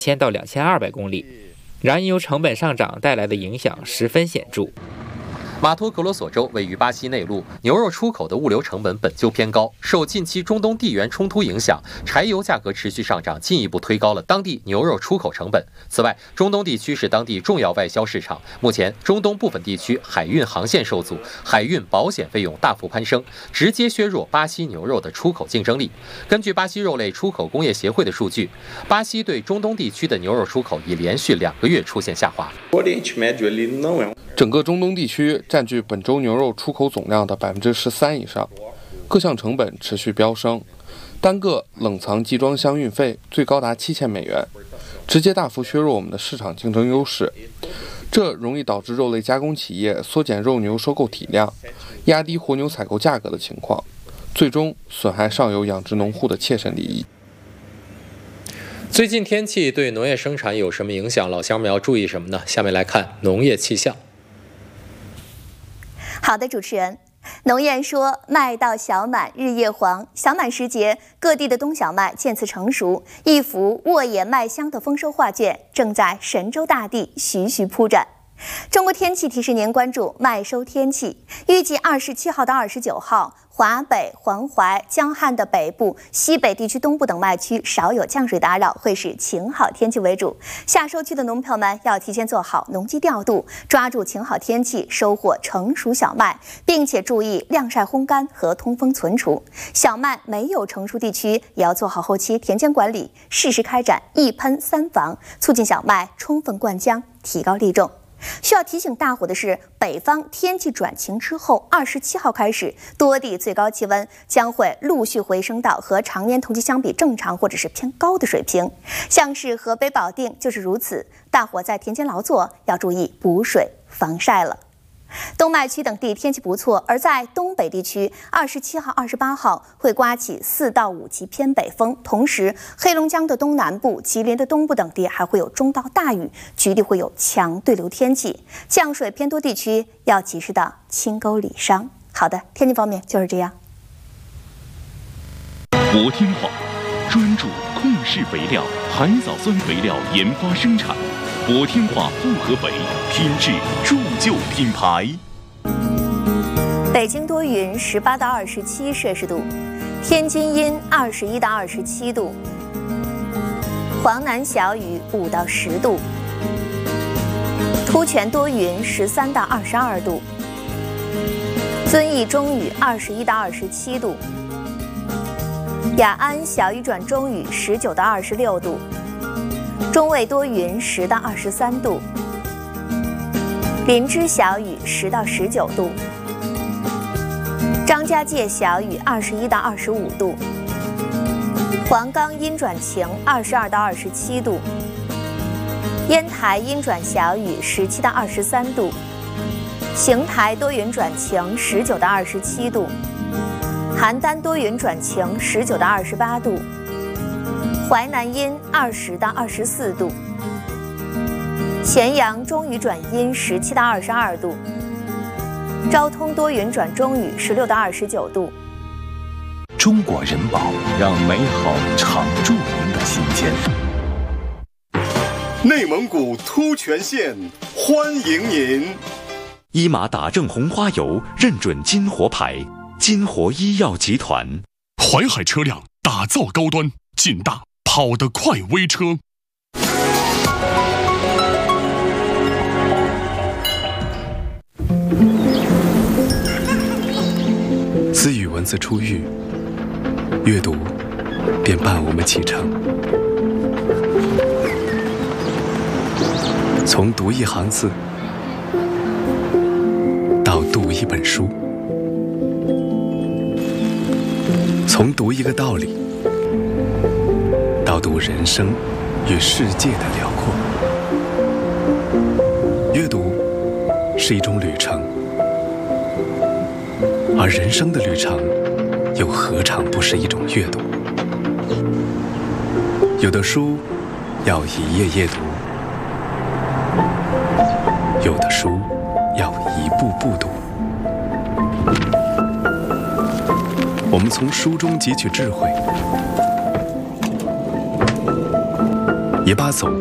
1000到2200公里。燃油成本上涨带来的影响十分显著。 马托格罗索州位于巴西内陆，牛肉出口的物流成本本就偏高，受近期中东地缘冲突影响，柴油价格持续上涨，进一步推高了当地牛肉出口成本。此外，中东地区是当地重要外销市场，目前中东部分地区海运航线受阻，海运保险费用大幅攀升，直接削弱巴西牛肉的出口竞争力。根据巴西肉类出口工业协会的数据，巴西对中东地区的牛肉出口已连续2个月出现下滑。 整个中东地区占据本周牛肉出口总量的13%以上，各项成本持续飙升，单个冷藏集装箱运费最高达$7000，直接大幅削弱我们的市场竞争优势。这容易导致肉类加工企业缩减肉牛收购体量，压低活牛采购价格的情况，最终损害上游养殖农户的切身利益。 最近天气对农业生产有什么影响？老乡们要注意什么呢？下面来看农业气象。 好的，主持人。农谚说麦到小满日夜黄，小满时节，各地的冬小麦渐次成熟，一幅沃野麦香的丰收画卷正在神州大地徐徐铺展。中国天气提示您关注麦收天气，预计27号到29号，华北、黄淮、江汉的北部、西北地区东部等麦区少有降水打扰，会是晴好天气为主。夏收期的农朋友们要提前做好农机调度，抓住晴好天气收获成熟小麦，并且注意晾晒烘干和通风存储。小麦没有成熟地区也要做好后期田间管理，适时开展1喷3防，促进小麦充分灌浆，提高粒重。需要提醒大伙的是，北方天气转晴之后，27号开始，多地最高气温将会陆续回升到和常年同期相比正常或者是偏高的水平。像是河北保定就是如此，大伙在田间劳作要注意补水防晒了。东麦区等地天气不错，而在东北地区，27号、28号会刮起4到5级偏北风，同时黑龙江的东南部、吉林的东部等地还会有中到大雨，局地会有强对流天气，降水偏多地区要及时的清沟理商。好的，天气方面就是这样。 国天化专注控制肥料、海藻酸肥料研发生产。国天化复合肥，品质铸就品牌。 北京多云，18到27摄氏度；天津阴，21到27度；黄南小雨，5到10度；突泉多云，13到22度；遵义中雨，21到27度；雅安小雨转中雨，19到26度。中卫多云10到23度，林芝小雨10到19度，张家界小雨21到25度，黄冈阴转晴22到27度，烟台阴转小雨17到23度，邢台多云转晴19到27度，邯郸多云转晴19到28度，淮南阴20到24度，咸阳中雨转阴17到22度，昭通多云转中雨16到29度。 中国人保，让美好常驻您的心间。 内蒙古突泉县欢迎您！ 伊玛打正红花油认准金活牌，金活医药集团。 淮海车辆打造高端、劲大、跑得快微车。 自与文字初遇，阅读便伴我们启程。从读一行字到读一本书，从读一个道理到读人生与世界的辽阔。阅读是一种旅程，而人生的旅程又何尝不是一种阅读？有的书要一页页读，有的书要一步步读。我们从书中汲取智慧， 一把走